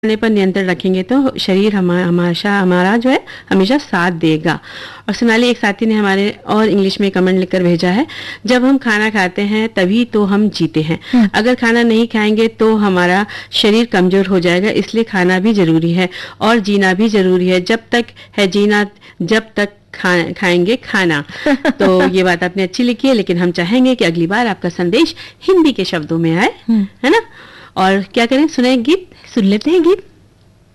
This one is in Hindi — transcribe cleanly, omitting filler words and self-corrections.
खाने पर नियंत्रण रखेंगे तो शरीर हमारा जो है हमेशा साथ देगा। और सोनाली, एक साथी ने हमारे और इंग्लिश में कमेंट लिखकर भेजा है, जब हम खाना खाते हैं तभी तो हम जीते हैं। अगर खाना नहीं खाएंगे तो हमारा शरीर कमजोर हो जाएगा, इसलिए खाना भी जरूरी है और जीना भी जरूरी है। जब तक है जीना, जब तक खाएंगे खाना। तो ये बात आपने अच्छी लिखी है, लेकिन हम चाहेंगे कि अगली बार आपका संदेश हिंदी के शब्दों में आए, है ना। और क्या करें, सुने गीत, सुन लेते हैं गीत।